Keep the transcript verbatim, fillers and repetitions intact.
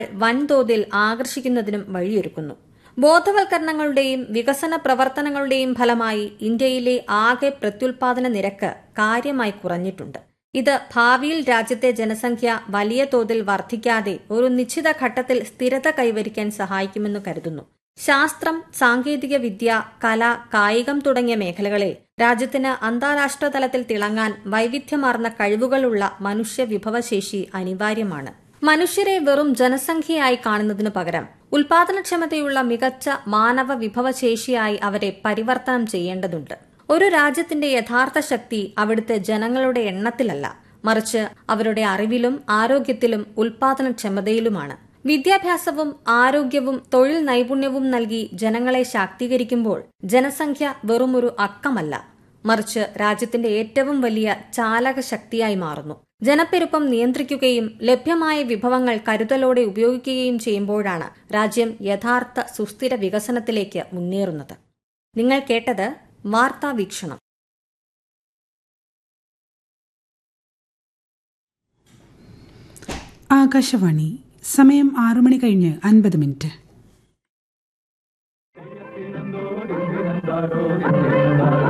വൻതോതിൽ ആകർഷിക്കുന്നതിനും വഴിയൊരുക്കുന്നു. ബോധവൽക്കരണങ്ങളുടെയും വികസന പ്രവർത്തനങ്ങളുടെയും ഫലമായി ഇന്ത്യയിലെ ആകെ പ്രത്യുൽപാദന നിരക്ക് കാര്യമായി കുറഞ്ഞിട്ടുണ്ട്. ഇത് ഭാവിയിൽ രാജ്യത്തെ ജനസംഖ്യ വലിയ തോതിൽ വർദ്ധിക്കാതെ ഒരു നിശ്ചിത ഘട്ടത്തിൽ സ്ഥിരത കൈവരിക്കാൻ സഹായിക്കുമെന്ന് കരുതുന്നു. ശാസ്ത്രം, സാങ്കേതിക വിദ്യ, കല, കായികം തുടങ്ങിയ മേഖലകളിൽ രാജ്യത്തിന് അന്താരാഷ്ട്ര തലത്തിൽ തിളങ്ങാൻ വൈവിധ്യമാർന്ന കഴിവുകളുള്ള മനുഷ്യ വിഭവശേഷി അനിവാര്യമാണ്. മനുഷ്യരെ വെറും ജനസംഖ്യയായി കാണുന്നതിനു പകരം ഉൽപാദനക്ഷമതയുള്ള മികച്ച മാനവ വിഭവശേഷിയായി അവരെ പരിവർത്തനം ചെയ്യേണ്ടതുണ്ട്. ഒരു രാജ്യത്തിന്റെ യഥാർത്ഥ ശക്തി അവിടുത്തെ ജനങ്ങളുടെ എണ്ണത്തിലല്ല, മറിച്ച് അവരുടെ അറിവിലും ആരോഗ്യത്തിലും ഉൽപാദനക്ഷമതയിലുമാണ്. വിദ്യാഭ്യാസവും ആരോഗ്യവും തൊഴിൽ നൈപുണ്യവും നൽകി ജനങ്ങളെ ശാക്തീകരിക്കുമ്പോൾ ജനസംഖ്യ വെറുമൊരു അക്കമല്ല, മറിച്ച് രാജ്യത്തിന്റെ ഏറ്റവും വലിയ ചാലക ശക്തിയായി മാറുന്നു. ജനപ്പെരുപ്പം നിയന്ത്രിക്കുകയും ലഭ്യമായ വിഭവങ്ങൾ കരുതലോടെ ഉപയോഗിക്കുകയും ചെയ്യുമ്പോഴാണ് രാജ്യം യഥാർത്ഥ സുസ്ഥിര വികസനത്തിലേക്ക് മുന്നേറുന്നത്. നിങ്ങൾ കേട്ടത് വാർത്താ വീക്ഷണം. ആകാശവാണി. സമയം ആറു മണി കഴിഞ്ഞ് അൻപത് മിനിറ്റ്.